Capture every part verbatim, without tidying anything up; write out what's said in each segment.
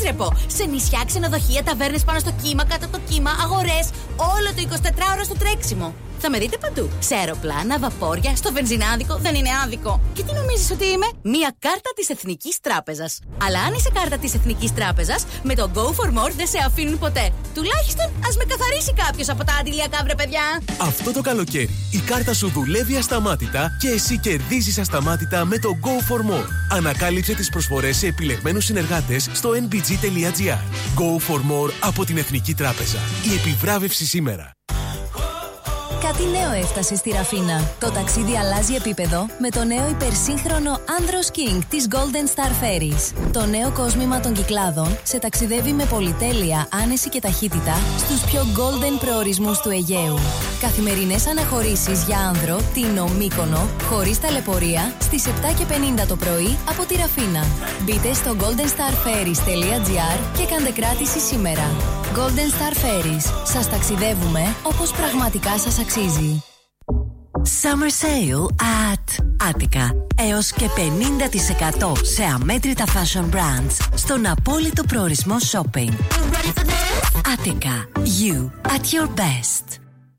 ρε πω. Σε νησιά, ξενοδοχεία, ταβέρνες πάνω στο κύμα, κάτω από το κύμα, αγορές. Όλο το εικοσιτετράωρο στο τρέξιμο. Θα με δείτε παντού. Σε αεροπλάνα, βαπόρια, στο βενζινάδικο, δεν είναι άδικο. Και τι νομίζεις ότι είμαι? Μία κάρτα της Εθνικής Τράπεζας. Αλλά αν είσαι κάρτα της Εθνικής Τράπεζας, με το Go for More δεν σε αφήνουν ποτέ. Τουλάχιστον ας με καθαρίσει κάποιος από τα αντιλιακά, βρε παιδιά. Αυτό το καλοκαίρι η κάρτα σου δουλεύει ασταμάτητα και εσύ κερδίζεις ασταμάτητα με το Go for More. Ανακάλυψε τις προσφορές σε επιλεγμένους συνεργάτες στο εν μπι τζι τελεία τζι άρ. Go for More από την Εθνική Τράπεζα. Η επιβράβευση σήμερα. Κάτι νέο έφτασε στη Ραφίνα. Το ταξίδι αλλάζει επίπεδο με το νέο υπερσύγχρονο Andros King της Golden Star Ferries. Το νέο κόσμημα των Κυκλάδων σε ταξιδεύει με πολυτέλεια, άνεση και ταχύτητα στους πιο golden προορισμούς του Αιγαίου. Καθημερινές αναχωρήσεις για άνδρο, Τίνο, Μύκονο, χωρίς ταλαιπωρία, στις επτά και πενήντα το πρωί από τη Ραφίνα. Μπείτε στο golden star ferries τελεία τζι άρ και κάντε κράτηση σήμερα. Golden Star Ferries. Σας ταξιδεύουμε όπως πραγματικά σας αξίζει. Summer Sale at Attica. Έως και πενήντα τοις εκατό σε αμέτρητα fashion brands στον απόλυτο προορισμό shopping. Attica. You at your best.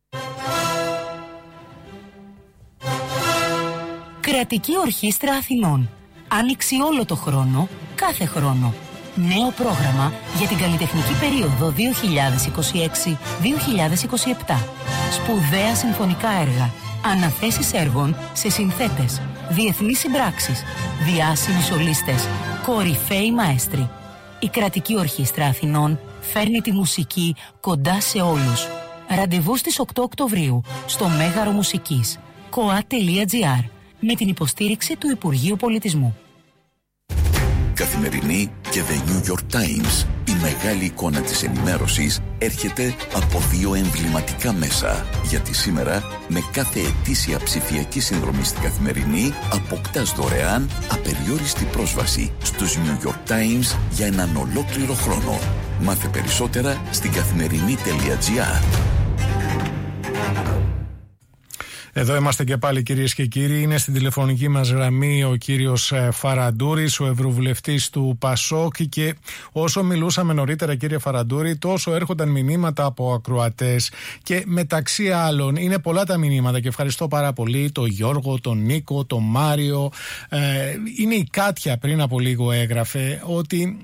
Κρατική Ορχήστρα Αθηνών. Άνοιξη όλο το χρόνο, κάθε χρόνο. Νέο πρόγραμμα για την καλλιτεχνική περίοδο δύο χιλιάδες είκοσι έξι δύο χιλιάδες είκοσι επτά. Σπουδαία συμφωνικά έργα, αναθέσεις έργων σε συνθέτες, διεθνείς συμπράξεις, διάσημοι σολίστες, κορυφαίοι μαέστροι. Η Κρατική Ορχήστρα Αθηνών φέρνει τη μουσική κοντά σε όλους. Ραντεβού στις οκτώ Οκτωβρίου στο Μέγαρο Μουσικής, κοα τελεία τζι άρ, με την υποστήριξη του Υπουργείου Πολιτισμού. Καθημερινή και The New York Times. Η μεγάλη εικόνα της ενημέρωσης έρχεται από δύο εμβληματικά μέσα. Γιατί σήμερα, με κάθε ετήσια ψηφιακή συνδρομή στην Καθημερινή, αποκτάς δωρεάν απεριόριστη πρόσβαση στους New York Times για έναν ολόκληρο χρόνο. Μάθε περισσότερα στην καθημερινή τελεία τζι άρ. Εδώ είμαστε και πάλι, κυρίες και κύριοι. Είναι στην τηλεφωνική μας γραμμή ο κύριος Φαραντούρης, ο ευρωβουλευτής του Πασόκ, και όσο μιλούσαμε νωρίτερα, κύριε Φαραντούρη, τόσο έρχονταν μηνύματα από ακροατές και μεταξύ άλλων είναι πολλά τα μηνύματα και ευχαριστώ πάρα πολύ τον Γιώργο, τον Νίκο, τον Μάριο. Ε, είναι η Κάτια πριν από λίγο έγραφε ότι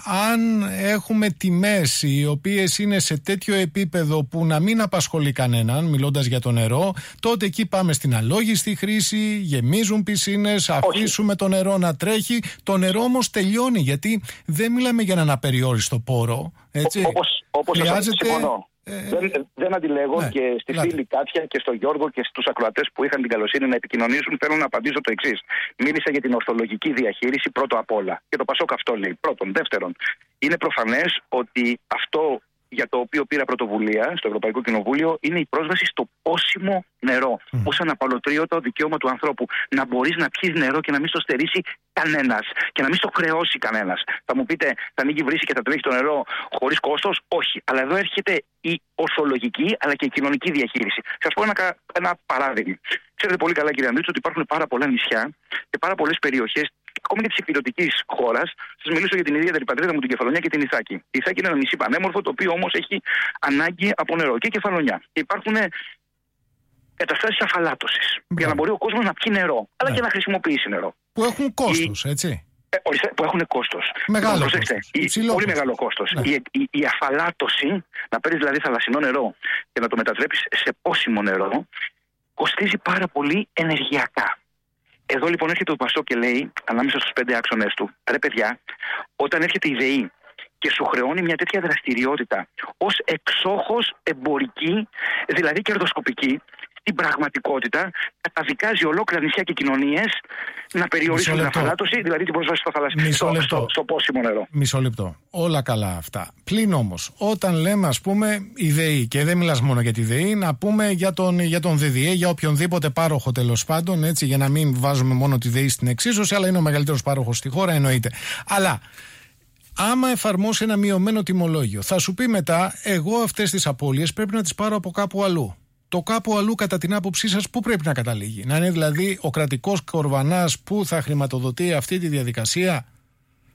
αν έχουμε τιμές οι οποίες είναι σε τέτοιο επίπεδο που να μην απασχολεί κανέναν, μιλώντας για το νερό, τότε εκεί πάμε στην αλόγιστη χρήση, γεμίζουν πισίνες, αφήσουμε το νερό να τρέχει. Το νερό όμως τελειώνει, γιατί δεν μιλάμε για έναν απεριόριστο πόρο. Έτσι. Όπως, όπως Χρειάζεται... συμφωνώ. Ε... Δεν, δεν αντιλέγω, ναι, και στη λάτε. φίλη Κάτια και στον Γιώργο και στους ακροατές που είχαν την καλοσύνη να επικοινωνήσουν, θέλω να απαντήσω το εξής. Μίλησα για την ορθολογική διαχείριση πρώτο απ' όλα. Και το Πασόκ αυτό λέει. Πρώτον. Δεύτερον, είναι προφανές ότι αυτό για το οποίο πήρα πρωτοβουλία στο Ευρωπαϊκό Κοινοβούλιο είναι η πρόσβαση στο πόσιμο νερό. Mm. Ως αναπαλωτρίωτο δικαίωμα του ανθρώπου. Να μπορείς να πιεις νερό και να μην στο στερήσει κανένας και να μην στο χρεώσει κανένας. Θα μου πείτε, θα ανοίγει βρύση και θα τρέχει το νερό χωρίς κόστος? Όχι. Αλλά εδώ έρχεται η ορθολογική αλλά και η κοινωνική διαχείριση. Σας πω ένα, ένα παράδειγμα. Ξέρετε πολύ καλά, κύριε Ανδρίτση, ότι υπάρχουν πάρα πολλά νησιά και πάρα πολλές περιοχές, ακόμη και τη υπηρετική χώρα. Σας μιλήσω για την ίδια την πατρίδα μου, την Κεφαλονιά και την Ιθάκη. Η Ιθάκη είναι ένα νησί πανέμορφο, το οποίο όμως έχει ανάγκη από νερό. Και η Κεφαλονιά. Και υπάρχουν καταστάσεις αφαλάτωσης. Yeah. Για να μπορεί ο κόσμος να πιει νερό, yeah. αλλά και να χρησιμοποιήσει νερό. Που έχουν κόστος, η... έτσι. Ε, ορίστε, που έχουν κόστος. Μεγάλο λοιπόν, κόστος. Η... Πολύ κόστος. Μεγάλο κόστος. Yeah. Η, η, η αφαλάτωση, να παίρνεις δηλαδή θαλασσινό νερό και να το μετατρέψεις σε πόσιμο νερό, κοστίζει πάρα πολύ ενεργειακά. Εδώ λοιπόν έρχεται το Πασόκ και λέει, ανάμεσα στους πέντε άξονες του, ρε παιδιά, όταν έρχεται η ΔΕΗ και σου χρεώνει μια τέτοια δραστηριότητα ως εξόχως εμπορική, δηλαδή κερδοσκοπική, στην πραγματικότητα καταδικάζει ολόκληρα νησιά και κοινωνίες να περιορίσουν την αφαλάτωση, δηλαδή την πρόσβαση στο, θαλασσι... στο, στο, στο πόσιμο νερό. Μισό λεπτό. Όλα καλά αυτά. Πλην όμως, όταν λέμε, ας πούμε, η ΔΕΗ, και δεν μιλάς μόνο για τη ΔΕΗ, να πούμε για τον, για τον ΔΔΕ, για οποιονδήποτε πάροχο τέλος πάντων, έτσι, για να μην βάζουμε μόνο τη ΔΕΗ στην εξίσωση, αλλά είναι ο μεγαλύτερος πάροχος στη χώρα, εννοείται. Αλλά άμα εφαρμόσει ένα μειωμένο τιμολόγιο, θα σου πει μετά, εγώ αυτές τις απώλειες πρέπει να τις πάρω από κάπου αλλού. Το κάπου αλλού, κατά την άποψή σας, πού πρέπει να καταλήγει? Να είναι δηλαδή ο κρατικός κορβανάς που θα χρηματοδοτεί αυτή τη διαδικασία?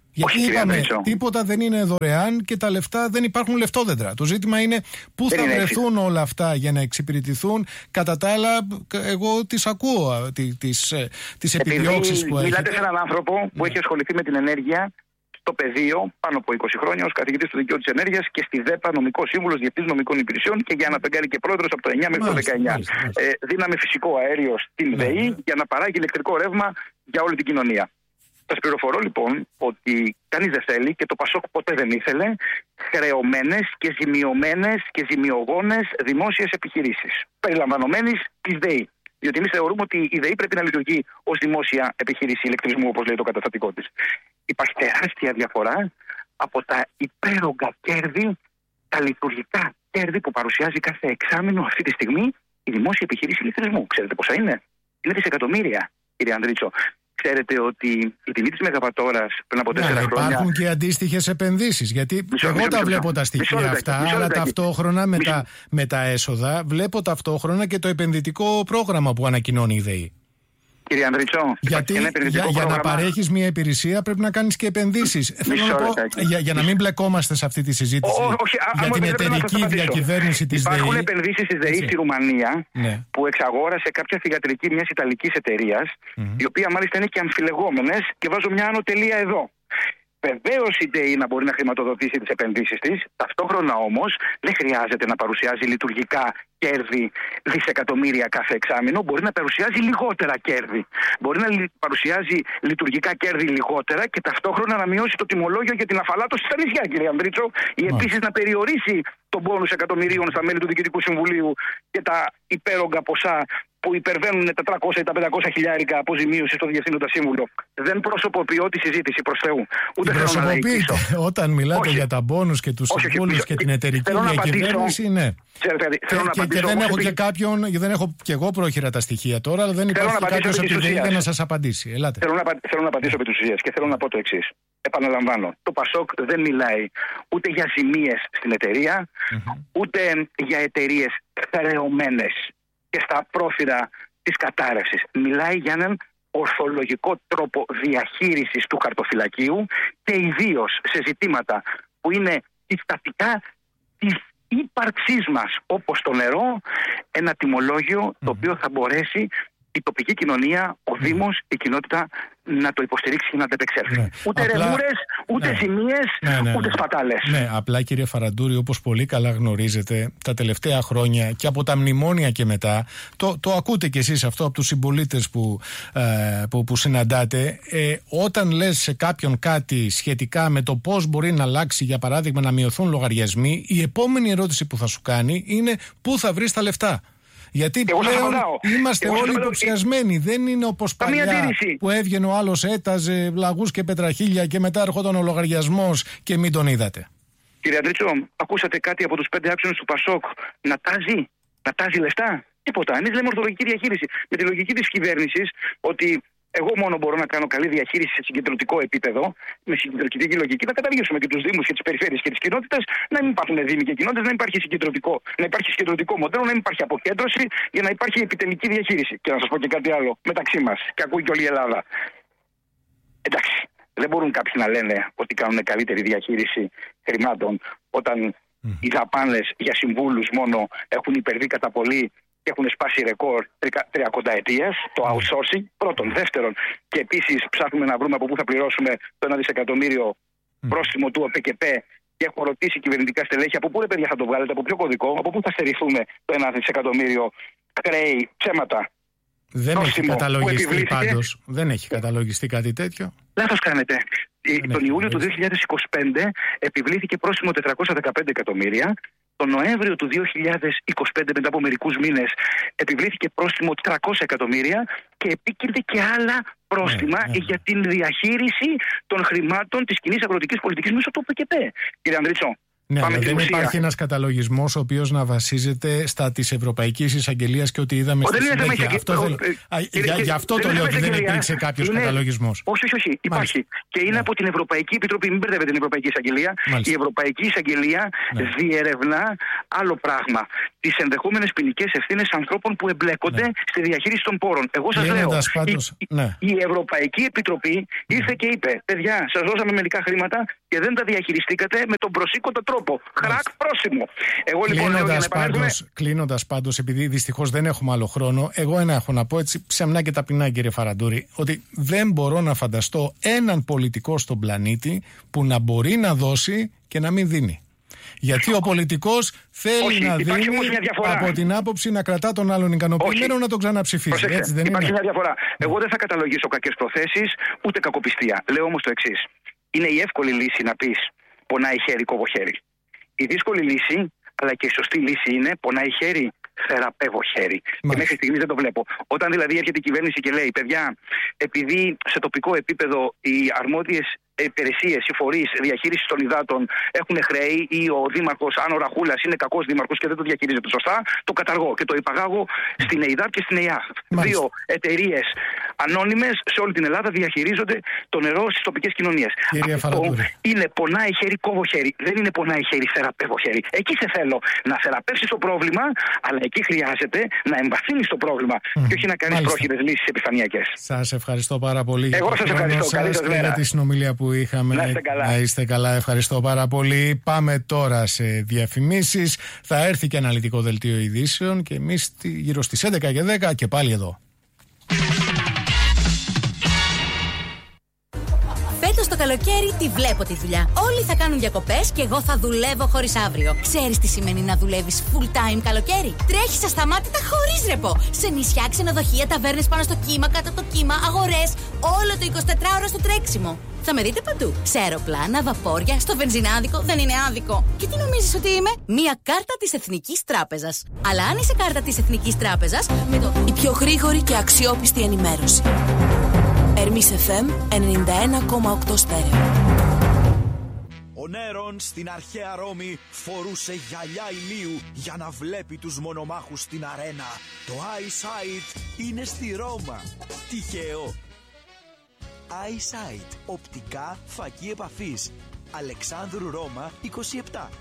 Γιατί Όχι, είπαμε, τίποτα δεν είναι δωρεάν και τα λεφτά δεν υπάρχουν λεφτόδεντρα. Το ζήτημα είναι πού δεν θα βρεθούν έτσι όλα αυτά για να εξυπηρετηθούν. Κατά τα άλλα, εγώ τις ακούω, τις, τις επιδιώξεις που έχετε. Μιλάτε σε έναν άνθρωπο που ναι. έχει ασχοληθεί με την ενέργεια στο πεδίο πάνω από είκοσι χρόνια ως καθηγητής του Δικαίου της Ενέργειας και στη ΔΕΠΑ νομικός σύμβουλος Διευθυντής Νομικών Υπηρεσιών και για να πεγκάνει και πρόεδρος από το εννιά μέχρι το δεκαεννιά. Μάλιστα, μάλιστα. Ε, δύναμη φυσικό αέριο στην ναι, ΔΕΗ ναι. για να παράγει ηλεκτρικό ρεύμα για όλη την κοινωνία. Σας πληροφορώ λοιπόν ότι κανείς δεν θέλει και το ΠΑΣΟΚ ποτέ δεν ήθελε χρεωμένες και ζημιωμένες και ζημιογόνες δημόσιες επιχειρήσεις, περιλαμβανομένης της ΔΕΗ. Διότι εμείς θεωρούμε ότι η ΔΕΗ πρέπει να λειτουργεί ως δημόσια επιχείρηση ηλεκτρισμού, όπως λέει το καταστατικό της. Υπάρχει τεράστια διαφορά από τα υπέρογκα κέρδη, τα λειτουργικά κέρδη που παρουσιάζει κάθε εξάμηνο αυτή τη στιγμή η δημόσια επιχείρηση ηλεκτρισμού. Ξέρετε πόσα είναι? Είναι δισεκατομμύρια, κύριε Ανδρίτσο. Ξέρετε ότι η τιμή της μεγαβατόρας πριν από τέσσερα χρόνια. Υπάρχουν και αντίστοιχες επενδύσεις. Γιατί μισό, εγώ μισό, τα βλέπω μισό, τα στοιχεία μισό, αυτά, μισό, αλλά μισό, ταυτόχρονα με τα, με τα έσοδα βλέπω ταυτόχρονα και το επενδυτικό πρόγραμμα που ανακοινώνει η ΔΕΗ. Κύριε Ανδρίτσο, γιατί για, για να παρέχεις μια υπηρεσία πρέπει να κάνεις και επενδύσεις. Θέλω να πω, για, για να μην μπλεκόμαστε σε αυτή τη συζήτηση. Ό, όχι, για την εταιρική διακυβέρνηση της ΔΕΗ. Υπάρχουν επενδύσεις της ΔΕΗ στη Ρουμανία ναι. που εξαγόρασε κάποια θυγατρική μιας Ιταλικής εταιρείας, mm-hmm. η οποία μάλιστα είναι και αμφιλεγόμενες, και βάζω μια άνω τελεία εδώ. Βεβαίως η ΔΕΗ να μπορεί να χρηματοδοτήσει τις επενδύσεις της, ταυτόχρονα όμως δεν χρειάζεται να παρουσιάζει λειτουργικά κέρδη δισεκατομμύρια κάθε εξάμηνο, μπορεί να παρουσιάζει λιγότερα κέρδη. Μπορεί να παρουσιάζει λειτουργικά κέρδη λιγότερα και ταυτόχρονα να μειώσει το τιμολόγιο για την αφαλάτωση στα νησιά, κύριε Ανδρίτσο, ή επίσης να περιορίσει τον πόνους εκατομμυρίων στα μέλη του Διοικητικού Συμβουλίου και τα υπέρογκα ποσά που υπερβαίνουν τα τριακόσια ή τα πεντακόσια χιλιάρικα αποζημίωση στο Διευθύνοντα Σύμβουλο. Δεν προσωποποιώ τη συζήτηση, προς Θεού. Ούτε θέλω να λαϊκίσω. Όταν μιλάτε όχι. για τα μπόνους και τους συμβούλους και την εταιρική διακυβέρνηση, ναι. Ξέρετε, θέλω να και, και δεν έχω και κάποιον, δεν έχω και εγώ πρόχειρα τα στοιχεία τώρα, αλλά δεν υπάρχει κάποιος από τη ΔΕΗ να σας απαντήσει. Ελάτε. Θέλω να, θέλω να απαντήσω επί της ουσίας και θέλω να πω το εξής. Επαναλαμβάνω, το ΠΑΣΟΚ δεν μιλάει ούτε για ζημίες στην εταιρεία, mm-hmm. ούτε για εταιρείες χρεωμένες και στα πρόθυρα της κατάρρευσης. Μιλάει για έναν ορθολογικό τρόπο διαχείρισης του χαρτοφυλακίου και ιδίως σε ζητήματα που είναι συστατικά της ύπαρξής μας, όπως το νερό, ένα τιμολόγιο mm-hmm. το οποίο θα μπορέσει η τοπική κοινωνία, ο Δήμος, η κοινότητα να το υποστηρίξει και να αντεπεξέλθει. Ναι. Ούτε απλά... ρεμούρες, ούτε ναι. ζημίες, ναι, ναι, ναι. ούτε σπατάλες. Ναι, απλά κύριε Φαραντούρη, όπως πολύ καλά γνωρίζετε, τα τελευταία χρόνια και από τα μνημόνια και μετά, το, το ακούτε κι εσείς αυτό από τους συμπολίτες που, ε, που, που συναντάτε, ε, όταν λες σε κάποιον κάτι σχετικά με το πώς μπορεί να αλλάξει, για παράδειγμα, να μειωθούν λογαριασμοί, η επόμενη ερώτηση που θα σου κάνει είναι πού θα βρεις τα λεφτά. Γιατί εγώ πλέον είμαστε εγώ όλοι υποψιασμένοι. Δεν είναι όπως παλιά που έβγαινε ο άλλος, έταζε λαγούς και πετραχίλια και μετά έρχονταν ο λογαριασμός και μην τον είδατε. Κύριε Ανδρίτσο, ακούσατε κάτι από τους πέντε άξονες του ΠΑΣΟΚ να τάζει, να τάζει λεφτά? Τίποτα. Εμείς λέμε ορθολογική διαχείριση. Με τη λογική της κυβέρνησης ότι εγώ μόνο μπορώ να κάνω καλή διαχείριση σε συγκεντρωτικό επίπεδο, με συγκεντρωτική λογική, να καταργήσουμε και τους Δήμους και τις περιφέρειες και τις κοινότητες, να μην υπάρχουν Δήμοι και κοινότητες, να υπάρχει συγκεντρωτικό, να υπάρχει συγκεντρωτικό μοντέλο, να μην υπάρχει αποκέντρωση, για να υπάρχει επιτελική διαχείριση. Και να σας πω και κάτι άλλο μεταξύ μας, και ακούει και όλη η Ελλάδα. Εντάξει, δεν μπορούν κάποιοι να λένε ότι κάνουν καλύτερη διαχείριση χρημάτων όταν mm. οι δαπάνες για συμβούλους μόνο έχουν υπερβεί κατά πολύ και έχουν σπάσει ρεκόρ τριακονταετίας, το outsourcing, πρώτον. Δεύτερον, και επίσης ψάχνουμε να βρούμε από πού θα πληρώσουμε το ένα δισεκατομμύριο mm. πρόστιμο του ΟΠΕΚΕΠ και έχω ρωτήσει κυβερνητικά στελέχη από πού, ρε παιδιά, θα το βγάλετε, από ποιο κωδικό, από πού θα στερηθούμε το ένα δισεκατομμύριο χρέη, ψέματα. Δεν έχει καταλογιστεί πάντως. Δεν έχει καταλογιστεί κάτι τέτοιο. Λάθος κάνετε. Δεν τον Ιούλιο του δύο χιλιάδες είκοσι πέντε επιβλήθηκε πρόστιμο τετρακόσια δεκαπέντε εκατομμύρια. Τον Νοέμβριο του δύο χιλιάδες είκοσι πέντε, μετά από μερικούς μήνες, επιβλήθηκε πρόστιμο τριακόσια εκατομμύρια και επίκυνται και άλλα πρόστιμα ναι, ναι, ναι. για την διαχείριση των χρημάτων της κοινής αγροτικής πολιτικής μέσω του ΟΠΕΚΕΠ. Κύριε Ανδρίτσο, Ναι, Πάμε αλλά δεν ουσία. υπάρχει ένας καταλογισμός ο οποίος να βασίζεται στα της Ευρωπαϊκής Εισαγγελίας και ότι είδαμε στη συνέχεια. Αυτό θέλω... για, για αυτό το λέω ότι δεν υπήρξε κάποιος είναι... καταλογισμός. Όχι, όχι, όχι. Υπάρχει. Μάλιστα. Και είναι ναι. από την Ευρωπαϊκή Επιτροπή. Μην μπερδεύετε την Ευρωπαϊκή Εισαγγελία. Μάλιστα. Η Ευρωπαϊκή Εισαγγελία ναι. διερευνά άλλο πράγμα. Τις ενδεχόμενες ποινικές ευθύνες ανθρώπων που εμπλέκονται ναι. στη διαχείριση των πόρων. Εγώ σας λέω, πάντως, η, ναι. η Ευρωπαϊκή Επιτροπή ήρθε και είπε: παιδιά, σας δώσαμε μερικά χρήματα και δεν τα διαχειριστήκατε με τον προσήκοντα τρόπο. Χρακ, πρόσημο. Εγώ λοιπόν λέω για να επανέλθουμε... Κλείνοντας πάντως, επειδή δυστυχώς δεν έχουμε άλλο χρόνο, εγώ ένα έχω να πω έτσι ψεμνά και ταπεινά, κύριε Φαραντούρη, ότι δεν μπορώ να φανταστώ έναν πολιτικό στον πλανήτη που να μπορεί να δώσει και να μην δίνει. Γιατί ο πολιτικός θέλει Όχι, να δίνει από την άποψη να κρατά τον άλλον ικανοποιημένο να τον ξαναψηφίσει. Προσέξτε, έτσι δεν υπάρχει είναι? μια διαφορά. Εγώ δεν θα καταλογίσω κακές προθέσεις ούτε κακοπιστία. Λέω όμως το εξής. Είναι η εύκολη λύση να πεις πονάει χέρι, κόβω χέρι. Η δύσκολη λύση, αλλά και η σωστή λύση είναι πονάει χέρι, θεραπεύω χέρι. Μάλιστα. Και μέχρι στιγμής δεν το βλέπω. Όταν δηλαδή έρχεται η κυβέρνηση και λέει: παιδιά, επειδή σε τοπικό επίπεδο οι αρμόδιες υπηρεσίες, οι φορείς διαχείρισης των υδάτων έχουν χρέη ή ο δήμαρχος, αν ο Ραχούλας είναι κακός δήμαρχος και δεν το διαχειρίζεται σωστά, το καταργώ και το υπαγάγω στην ΕΙΔΑΠ και στην ΕΙΑΧ. Δύο εταιρείες ανώνυμες σε όλη την Ελλάδα διαχειρίζονται το νερό στις τοπικές κοινωνίες. Αυτό είναι πονάει χέρι, κόβω χέρι. Δεν είναι πονάει χέρι, θεραπεύω χέρι. Εκεί σε θέλω να θεραπεύσεις το πρόβλημα, αλλά εκεί χρειάζεται να εμβαθύνεις το πρόβλημα mm. και όχι να κάνεις πρόχειρες λύσεις επιφανειακές. Σας ευχαριστώ πάρα πολύ. Εγώ σας ευχαριστώ. Καλή σας μέρα. Για τη συνομιλία που είχαμε. Να είστε καλά. Να είστε καλά, ευχαριστώ πάρα πολύ. Πάμε τώρα σε διαφημίσεις. Θα έρθει και αναλυτικό δελτίο ειδήσεων και εμείς γύρω στις έντεκα και δέκα και πάλι εδώ. Φέτος το καλοκαίρι τη βλέπω τη δουλειά. Όλοι θα κάνουν διακοπές και εγώ θα δουλεύω χωρίς αύριο. Ξέρεις τι σημαίνει να δουλεύεις full time καλοκαίρι? Τρέχεις ασταμάτητα χωρίς ρεπό. Σε νησιά, ξενοδοχεία, ταβέρνες πάνω στο κύμα, κάτω από το κύμα, αγορές. Όλο το εικοσιτετράωρο στο τρέξιμο. Θα με δείτε παντού. Σε αεροπλάνα, βαπόρια, στο βενζινάδικο, δεν είναι άδικο. Και τι νομίζεις ότι είμαι? Μία κάρτα της Εθνικής Τράπεζας. Αλλά αν είσαι κάρτα της Εθνικής Τράπεζας, με το... Η πιο γρήγορη και αξιόπιστη ενημέρωση. Ερμής εφ εμ ενενήντα ένα κόμμα οκτώ στέρεο. Ο Νέρον στην αρχαία Ρώμη φορούσε γυαλιά ηλίου για να βλέπει τους μονομάχους στην αρένα. Το Eyesight είναι στη Ρώμα. Τυχαίο? Eyesight, οπτικά φακή επαφής. Αλεξάνδρου Ρώμα είκοσι επτά.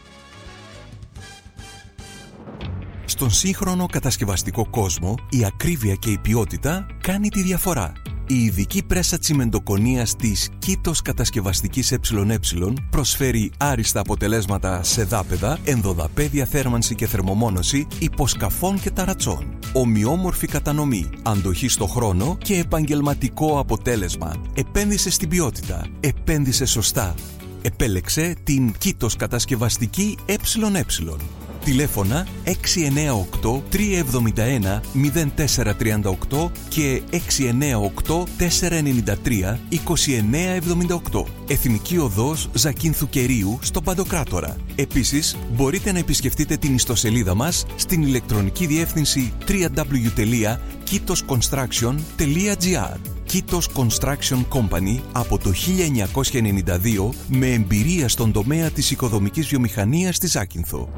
Στον σύγχρονο κατασκευαστικό κόσμο, η ακρίβεια και η ποιότητα κάνει τη διαφορά. Η ειδική πρέσα τσιμεντοκονίας της Κήτος Κατασκευαστικής ΕΕ προσφέρει άριστα αποτελέσματα σε δάπεδα, ενδοδαπέδια θέρμανση και θερμομόνωση, υποσκαφών και ταρατσών. Ομοιόμορφη κατανομή, αντοχή στο χρόνο και επαγγελματικό αποτέλεσμα. Επένδυσε στην ποιότητα. Επένδυσε σωστά. Επέλεξε την Κήτος Κατασκευαστική ΕΕ. Τηλέφωνα έξι εννιά οκτώ τρία εβδομήντα ένα μηδέν τέσσερα τριάντα οκτώ και έξι εννιά οκτώ τέσσερα εννιά τρία είκοσι εννιά εβδομήντα οκτώ. Εθνική Οδός Ζακίνθου Κερίου στο Παντοκράτορα. Επίσης, μπορείτε να επισκεφτείτε την ιστοσελίδα μας στην ηλεκτρονική διεύθυνση double-u double-u double-u τελεία κήτος κονστράκσιον τελεία τζι άρ. Κήτος Construction Company από το χίλια εννιακόσια ενενήντα δύο με εμπειρία στον τομέα της οικοδομικής βιομηχανίας στη Ζάκυνθο.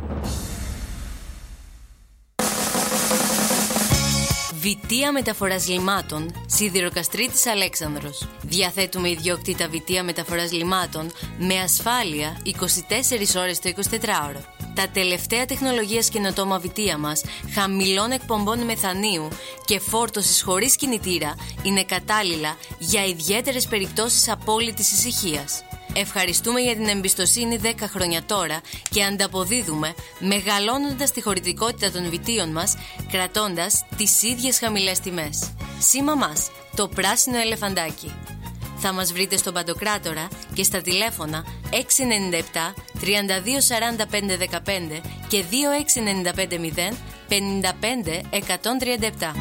Βιτία Μεταφοράς Λιμάτων, Σιδηροκαστρίτης Αλέξανδρος. Διαθέτουμε ιδιόκτητα βιτία μεταφοράς λιμάτων με ασφάλεια είκοσι τέσσερις ώρες το εικοσιτετράωρο. Τα τελευταία τεχνολογίας καινοτόμα βιτία μας, χαμηλών εκπομπών μεθανίου και φόρτωσης χωρίς κινητήρα, είναι κατάλληλα για ιδιαίτερες περιπτώσεις απόλυτης ησυχίας. Ευχαριστούμε για την εμπιστοσύνη δέκα χρόνια τώρα και ανταποδίδουμε μεγαλώνοντας τη χωρητικότητα των βιτίων μας, κρατώντας τις ίδιες χαμηλές τιμές. Σήμα μας, το πράσινο ελεφαντάκι. Θα μας βρείτε στον Παντοκράτορα και στα τηλέφωνα έξι εννιά επτά τρία δύο σαράντα πέντε δεκαπέντε και δύο έξι εννιά πέντε μηδέν πενήντα πέντε εκατόν τριάντα επτά.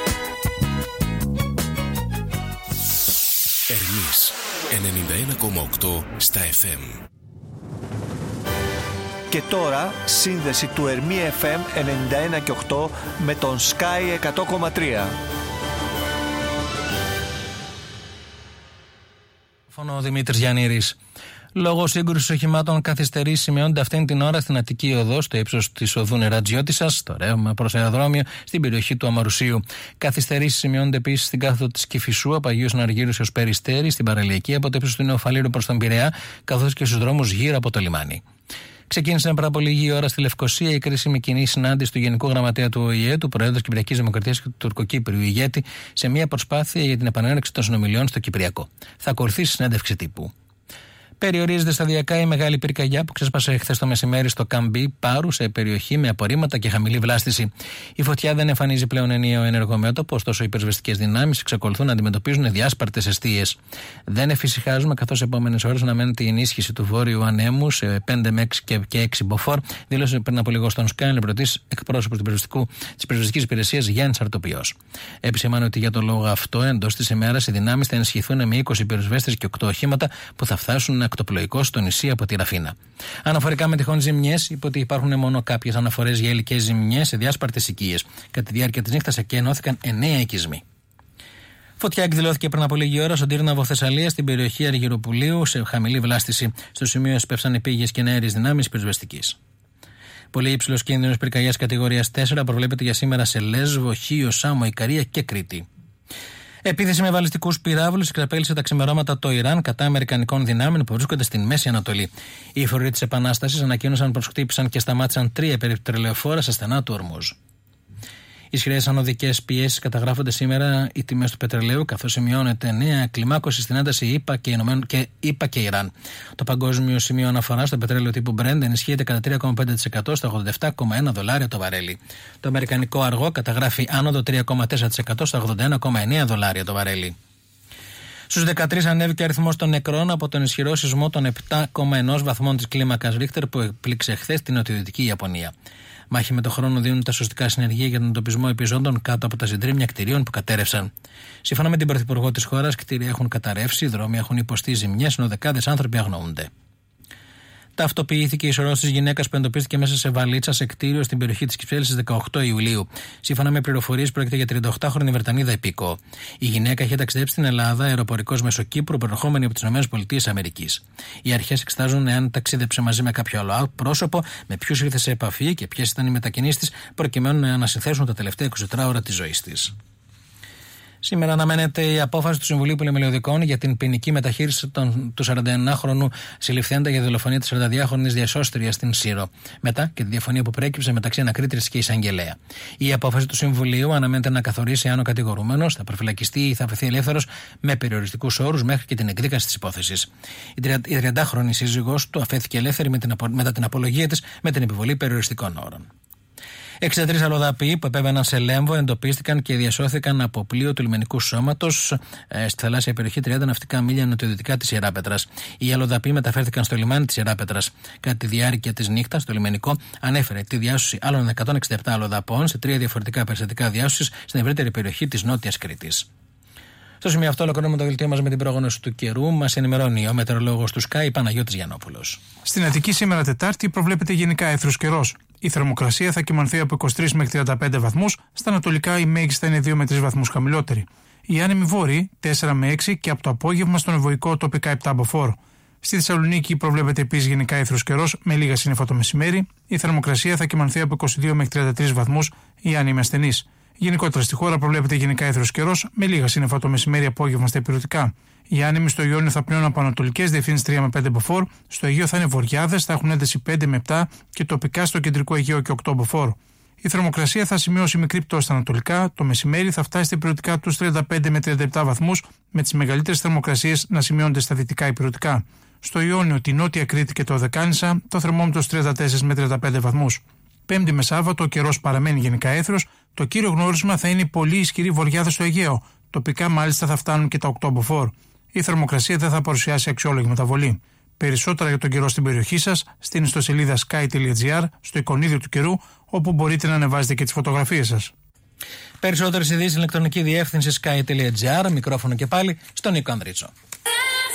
Ερμής ενενήντα ένα κόμμα οκτώ στα εφ εμ. Και τώρα σύνδεση του Ερμή εφ εμ ενενήντα ένα και οκτώ με τον Sky εκατό κόμμα τρία. Ο Δημήτρης Γιαννήρης. Λόγω σύγκρουσης οχημάτων καθυστερήσεις σημειώνονται αυτήν την ώρα στην Αττική Οδό, στο ύψος της οδού Νερατζιώτισσας, στο ρεύμα προς αεροδρόμιο, στην περιοχή του Αμαρουσίου. Καθυστερήσεις σημειώνονται επίσης στην κάθοδο της Κηφισού, από Αγίους Ναργύρους έως Περιστέρη, στην Παραλιακή, από το ύψος του Νεοφαλήρου προς τον Πειραιά, καθώς και στους δρόμους γύρω από το λιμάνι. Ξεκίνησε πριν από λίγη ώρα στη Λευκοσία η κρίσιμη κοινή συνάντηση του Γενικού Γραμματέα του Ο Η Ε, του Προέδρου της Κυπριακής Δημοκρατίας και του Τουρκοκύπριου ηγέτη, σε μια προσπάθεια για την επανέναρξη των συνομιλιών στο Κυπριακό. Θα ακολουθήσει συνέντευξη τύπου. Περιορίζεται σταδιακά η μεγάλη πυρκαγιά που ξέσπασε χθες το μεσημέρι στο Καμπί Πάρου, σε περιοχή με απορρίμματα και χαμηλή βλάστηση. Η φωτιά δεν εμφανίζει πλέον ενιαίο ενεργό μέτωπο, ωστόσο οι πυροσβεστικές δυνάμεις εξακολουθούν να αντιμετωπίζουν διάσπαρτες εστίες. Δεν εφησυχάζουμε, καθώς επόμενες ώρες αναμένεται η ενίσχυση του βόρειου ανέμου σε πέντε με έξι και έξι μποφόρ, δήλωσε πριν από λίγο στον Sky αναπληρωτής εκπρόσωπος της πυροσβεστικής υπηρεσίας Γιάννης Αρτοπιός. Επισημάνει ότι για τον λόγο αυτό εντός της ημέρας οι δυνάμεις θα ενισχυθούν με είκοσι πυροσβέστες και οκτώ οχήματα που θα φτάσουν ακτοπλοϊκό στο νησί από τη Ραφίνα. Αναφορικά με τυχόν ζημιές, είπε ότι υπάρχουν μόνο κάποιες αναφορές για υλικές ζημιές σε διάσπαρτες οικίες. Κατά τη διάρκεια της νύχτας εκενώθηκαν εννέα οικισμοί. Φωτιά εκδηλώθηκε πριν από λίγη ώρα στον Τύρναβο Θεσσαλία, στην περιοχή Αργυροπουλίου, σε χαμηλή βλάστηση. Στο σημείο εσπεύσαν οι πήγες και νέες δυνάμεις πυροσβεστικής. Πολύ υψηλός κίνδυνος πυρκαγιάς κατηγορίας τέσσερα προβλέπεται για σήμερα σε Λέσβο, Χίο, Σάμο, Ικαρία και Κρήτη. Επίθεση με βαλιστικούς πυράβλους εξαπέλυσε τα ξημερώματα το Ιράν κατά αμερικανικών δυνάμεων που βρίσκονται στην Μέση Ανατολή. Οι φορείς της Επανάστασης ανακοίνωσαν πως χτύπησαν και σταμάτησαν τρία πετρελαιοφόρα στα στενά του Ορμούζ. Ισχυρές ανωδικές πιέσεις καταγράφονται σήμερα οι τιμές του πετρελαίου, καθώς σημειώνεται νέα κλιμάκωση στην ένταση ΗΠΑ και, και, ΗΠΑ και Ιράν. Το παγκόσμιο σημείο αναφοράς στο πετρέλαιο τύπου Brent ενισχύεται κατά τρία κόμμα πέντε τοις εκατό στα ογδόντα επτά κόμμα ένα δολάρια το βαρέλι. Το αμερικανικό αργό καταγράφει άνοδο τρία κόμμα τέσσερα τοις εκατό στα ογδόντα ένα κόμμα εννέα δολάρια το βαρέλι. Στους δεκατρείς ανέβηκε ο αριθμός των νεκρών από τον ισχυρό σεισμό των επτά κόμμα ένα βαθμών της κλίμακας Ρίχτερ που επλήξε χθες την νοτιοδυτική Ιαπωνία. Μάχη με το χρόνο δίνουν τα σωστικά συνεργεία για τον εντοπισμό επιζώντων κάτω από τα συντρίμμια κτηρίων που κατέρευσαν. Σύμφωνα με την Πρωθυπουργό της χώρας, κτίρια έχουν καταρρεύσει, δρόμοι έχουν υποστεί ζημιές, ενώ δεκάδες άνθρωποι αγνοούνται. Ταυτοποιήθηκε η σωρός της γυναίκας που εντοπίστηκε μέσα σε βαλίτσα σε κτίριο στην περιοχή της Κυψέλης στις δεκαοκτώ Ιουλίου. Σύμφωνα με πληροφορίες, πρόκειται για τριανταοκτάχρονη Βρετανίδα υπήκοο. Η γυναίκα είχε ταξιδέψει στην Ελλάδα αεροπορικός μέσω Κύπρου, προερχόμενη από τις ΗΠΑ. Οι αρχές εξετάζουν εάν ταξίδεψε μαζί με κάποιο άλλο πρόσωπο, με ποιους ήρθε σε επαφή και ποιες ήταν οι μετακινήσεις της, προκειμένου να ανασυνθέσουν τα τελευταία εικοσιτετρά ώρα της ζωής της. Σήμερα αναμένεται η απόφαση του Συμβουλίου Πολεμελαιωδικών για την ποινική μεταχείριση των, του σαρανταεννάχρονου συλληφθέντα για δολοφονία της σαρανταδυάχρονης διασώστριας στην Σύρο, μετά και τη διαφωνία που προέκυψε μεταξύ ανακρίτριας και εισαγγελέα. Η απόφαση του Συμβουλίου αναμένεται να καθορίσει αν ο κατηγορούμενος θα προφυλακιστεί ή θα βρεθεί ελεύθερος με περιοριστικούς όρους μέχρι και την εκδίκαση της υπόθεσης. Η τριαντάχρονη σύζυγός του αφέθηκε ελεύθερη με την απο, μετά την απολογία της με την επιβολή περιοριστικών όρων. εξήντα τρεις αλλοδαποί που επέβαιναν σε Λέμβο εντοπίστηκαν και διασώθηκαν από πλοίο του λιμενικού σώματος ε, στη θαλάσσια περιοχή τριάντα ναυτικά μίλια νοτιοδυτικά της Ιεράπετρας. Οι αλλοδαποί μεταφέρθηκαν στο λιμάνι της Ιεράπετρας. Κατά τη διάρκεια της νύχτας, το λιμενικό ανέφερε τη διάσωση άλλων εκατόν εξήντα επτά αλλοδαπών σε τρία διαφορετικά περιστατικά διάσωσης στην ευρύτερη περιοχή της Νότιας Κρήτης. Στο σημείο αυτό, ολοκληρώνουμε το δελτίο μας με την πρόγνωση του καιρού. Μας ενημερώνει ο μετεωρολόγος του Sky, Παναγιώτης Γιαννόπουλος. Στην Αττική σήμερα Τετάρτη προβλέπεται γενικά έθρος καιρός. Η θερμοκρασία θα κυμανθεί από είκοσι τρεις μέχρι τριάντα πέντε βαθμούς, στα ανατολικά η μέγιστα είναι δύο με τρεις βαθμούς χαμηλότερη. Οι άνεμοι βόρειοι τέσσερα με έξι και από το απόγευμα στον ευωικό τοπικά επτά μποφόρ. Στη Θεσσαλονίκη προβλέπεται επίσης γενικά έθρος καιρός με λίγα σύννεφα το μεσημέρι. Η θερμοκρασία θα κυμανθεί από είκοσι δύο μέχρι τριάντα τρεις βαθμούς, οι άνεμοι ασθενείς. Γενικότερα στη χώρα προβλέπεται γενικά έθρος καιρός με λίγα σύννεφα το μεσημέρι απόγευμα στα υπηρετικά. Οι άνεμοι στο Ιόνιο θα πνέουν από ανατολικές διευθύνσεις τρία με πέντε μποφόρ, στο Αιγαίο θα είναι βορειάδες, θα έχουν ένταση πέντε με επτά και τοπικά στο κεντρικό Αιγαίο και οκτώ μποφόρ. Η θερμοκρασία θα σημειώσει μικρή πτώση στα ανατολικά, το μεσημέρι θα φτάσει στα υπηρετικά τους τριάντα πέντε με τριάντα επτά βαθμούς, με τις μεγαλύτερες θερμοκρασίες να σημειώνονται στα δυτικά υπηρετικά. Στο Ιόνιο, τη Νότια Κρήτη και το Δεκάνησα, το θερμόμετρο τριάντα τέσσερα με τριάντα πέντε βαθμούς. Πέμπτη με Σάββατο, ο καιρός παραμένει γενικά έθρος. Το κύριο γνώρισμα θα είναι η πολύ ισχυρή βορειάδα στο Αιγαίο. Τοπικά μάλιστα θα φτάνουν και τα οκτώ μποφόρ. Η θερμοκρασία δεν θα παρουσιάσει αξιόλογη μεταβολή. Περισσότερα για τον καιρό στην περιοχή σας στην ιστοσελίδα sky τελεία gr, στο εικονίδιο του καιρού, όπου μπορείτε να ανεβάζετε και τις φωτογραφίες σας. Περισσότερες ειδήσεις στην ηλεκτρονική διεύθυνση sky τελεία gr, μικρόφωνο και πάλι στον Νίκο Ανδρίτσο.